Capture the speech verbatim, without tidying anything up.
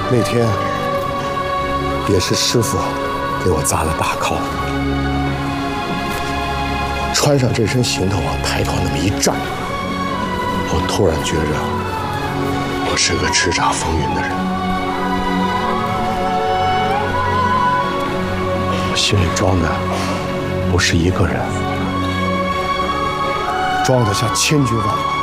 那天也是师傅给我砸了大 call， 穿上这身行头往抬头那么一站，我突然觉着我是个叱咤风云的人，我心里装的不是一个人，装的像千军万马。